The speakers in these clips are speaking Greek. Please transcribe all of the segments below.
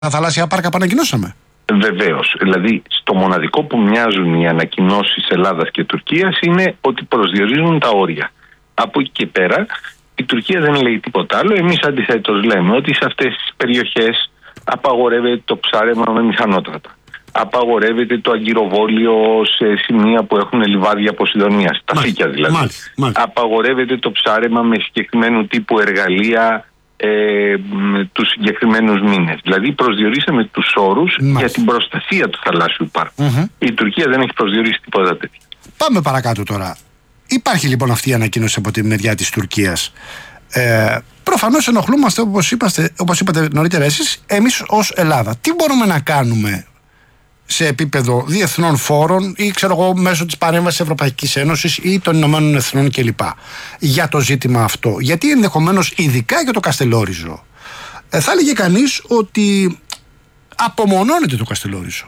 τα θαλάσσια πάρκα που ανακοινώσαμε. Βεβαίως. Δηλαδή, στο μοναδικό που μοιάζουν οι ανακοινώσεις Ελλάδας και Τουρκίας είναι ότι προσδιορίζουν τα όρια. Από εκεί και πέρα, η Τουρκία δεν λέει τίποτα άλλο. Εμείς αντιθέτως λέμε ότι σε αυτές τις περιοχές απαγορεύεται το ψάρεμα με μηχανότρατα. Απαγορεύεται το αγκυροβόλιο σε σημεία που έχουν λιβάδια Ποσειδονίας, τα φύκια δηλαδή. Μάλιστα. Απαγορεύεται το ψάρεμα με συγκεκριμένου τύπου εργαλεία τους συγκεκριμένους μήνες. Δηλαδή προσδιορίσαμε τους όρους για την προστασία του θαλάσσιου πάρκου. Η Τουρκία δεν έχει προσδιορίσει τίποτα τέτοιο. Πάμε παρακάτω τώρα. Υπάρχει λοιπόν αυτή η ανακοίνωση από τη μεριά της Τουρκίας. Προφανώς ενοχλούμαστε, όπως είπατε νωρίτερα εσείς, εμείς ως Ελλάδα. Τι μπορούμε να κάνουμε σε επίπεδο διεθνών φόρων ή ξέρω εγώ μέσω της παρέμβασης της Ευρωπαϊκής Ένωσης ή των Ηνωμένων Εθνών κλπ. Για το ζήτημα αυτό? Γιατί ενδεχομένως ειδικά για το Καστελόριζο θα έλεγε κανείς ότι απομονώνεται το Καστελόριζο.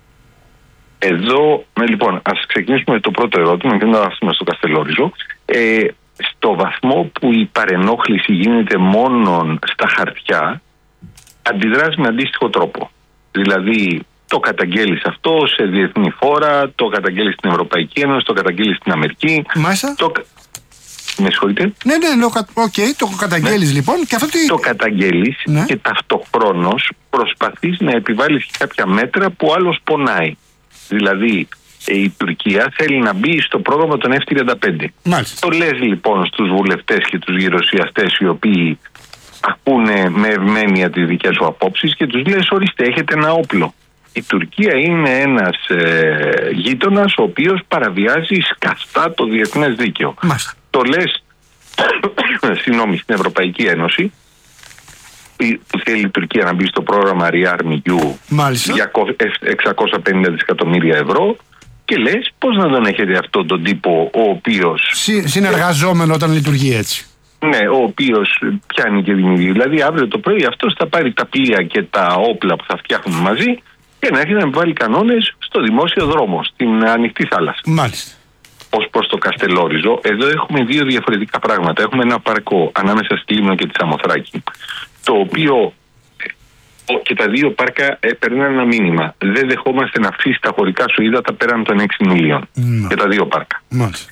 Εδώ, λοιπόν, ας ξεκινήσουμε με το πρώτο ερώτημα και να έρθουμε στο Καστελόριζο. Στο βαθμό που η παρενόχληση γίνεται μόνο στα χαρτιά, αντιδράσει με αντίστοιχο τρόπο. Δηλαδή, το καταγγέλεις αυτό σε διεθνή φόρα, το καταγγέλεις στην Ευρωπαϊκή Ένωση, το καταγγέλεις στην Αμερική. Μάλιστα. Με συγχωρείτε. Ναι, το καταγγέλεις λοιπόν και αυτό τι... Το καταγγέλεις και ταυτοχρόνως προσπαθείς να επιβάλλεις και κάποια μέτρα που άλλος πονάει. Δηλαδή, η Τουρκία θέλει να μπει στο πρόγραμμα των F-35. Μάλιστα. Το λες λοιπόν στους βουλευτές και τους γερουσιαστές οι οποίοι ακούνε με ευμένεια τις δικές σου απόψεις και τους λες ορίστε, έχετε ένα όπλο. Η Τουρκία είναι ένας γείτονας ο οποίος παραβιάζει σκαστά το διεθνές δίκαιο. Μάλιστα. Το λες στην Ευρωπαϊκή Ένωση που θέλει η Τουρκία να μπει στο πρόγραμμα ReArmEU για 650 δισεκατομμύρια ευρώ και λες πώς να τον έχετε αυτόν τον τύπο ο οποίος... Συνεργαζόμενο όταν λειτουργεί έτσι. Ναι, ο οποίος πιάνει και δημιουργεί. Δηλαδή αύριο το πρωί αυτός θα πάρει τα πλοία και τα όπλα που θα φτιάχνουμε μαζί και να έχει να βάλει κανόνες στο δημόσιο δρόμο, στην ανοιχτή θάλασσα. Μάλιστα. Ως προς το Καστελόριζο, εδώ έχουμε δύο διαφορετικά πράγματα. Έχουμε ένα πάρκο ανάμεσα στη Λίμνο και τη Σαμοθράκη, το οποίο και τα δύο πάρκα παίρνουν ένα μήνυμα. Δεν δεχόμαστε να αφήσει τα χωρικά σου ύδατα πέραν των 6 μιλίων. Και τα δύο πάρκα.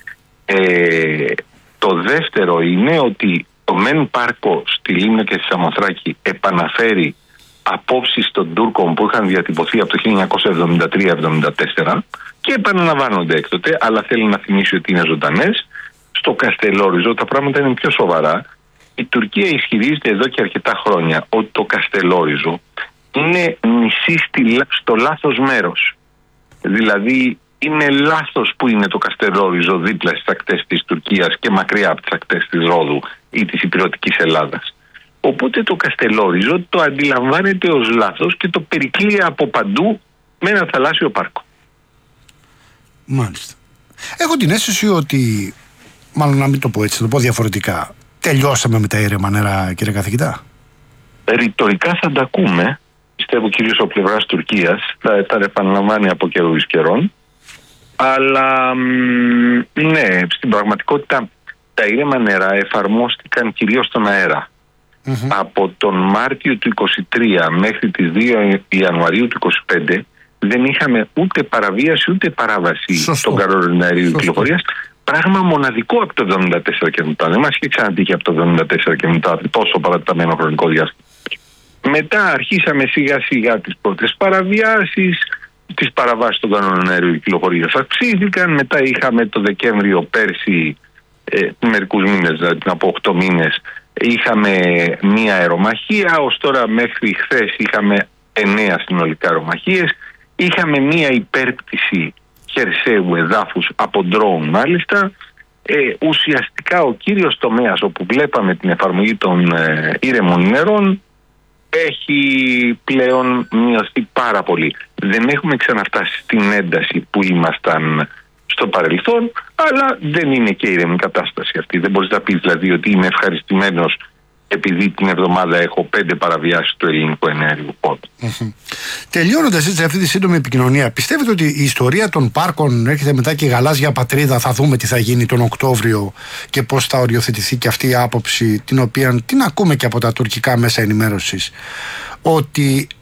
Το δεύτερο είναι ότι το μεν πάρκο στη Λίμνο και στη Σαμοθράκη επαναφέρει απόψεις των Τούρκων που είχαν διατυπωθεί από το 1973-74 και επαναλαμβάνονται έκτοτε, αλλά θέλει να θυμίσει ότι είναι ζωντανές. Στο Καστελόριζο τα πράγματα είναι πιο σοβαρά. Η Τουρκία ισχυρίζεται εδώ και αρκετά χρόνια ότι το Καστελόριζο είναι νησί στο λάθος μέρος. Δηλαδή είναι λάθος που είναι το Καστελόριζο δίπλα στις ακτές της Τουρκίας και μακριά από τις ακτές της Ρόδου ή της Ηπειρωτικής Ελλάδας. Οπότε το Καστελόριζο το αντιλαμβάνεται ως λάθος και το περικλεί από παντού με ένα θαλάσσιο πάρκο. Μάλιστα. Έχω την αίσθηση ότι, μάλλον να μην το πω έτσι, να το πω διαφορετικά, τελειώσαμε με τα ήρεμα νερά, κύριε καθηγητά? Ρητορικά θα τα ακούμε, πιστεύω κυρίως από πλευράς Τουρκίας, θα τα επαναλαμβάνει από καιρού εις καιρών, αλλά ναι, στην πραγματικότητα τα ήρεμα νερά εφαρμόστηκαν κυρίως στον αέρα. Από τον Μάρτιο του 23 μέχρι τις 2 Ιανουαρίου του 25 δεν είχαμε ούτε παραβίαση ούτε παράβαση στον κανόνα αερίου κυκλοφορίας. Πράγμα μοναδικό από το 1974 και μετά. Δεν μας είχε ξανατύχει από το 1974 και μετά τόσο παρατεταμένο χρονικό διάστημα. Μετά αρχίσαμε σιγά σιγά τις πρώτες παραβιάσεις, τις παραβάσεις των κανόνων αερίου κυκλοφορίας αυξήθηκαν. Μετά είχαμε το Δεκέμβριο πέρσι, μερικούς μήνες, δηλαδή από 8 μήνες, είχαμε μία αερομαχία. Ως τώρα μέχρι χθες είχαμε 9 συνολικά αερομαχίες. Είχαμε μία υπέρπτυση χερσαίου εδάφους από ντρόουν μάλιστα. Ουσιαστικά ο κύριος τομέας όπου βλέπαμε την εφαρμογή των ήρεμων νερών έχει πλέον μειωθεί πάρα πολύ. Δεν έχουμε ξαναφτάσει στην ένταση που ήμασταν στο παρελθόν, αλλά δεν είναι και ήρεμη κατάσταση αυτή. Δεν μπορείς να πεις δηλαδή ότι είμαι ευχαριστημένος επειδή την εβδομάδα έχω 5 παραβιάσεις του ελληνικού ενέργειου πόντου. Τελειώνοντας έτσι αυτή τη σύντομη επικοινωνία, πιστεύετε ότι η ιστορία των πάρκων έρχεται μετά και η γαλάζια πατρίδα? Θα δούμε τι θα γίνει τον Οκτώβριο και πώς θα οριοθετηθεί και αυτή η άποψη, την οποία την ακούμε και από τα τουρκικά μέσα ενημέρωσης, ότι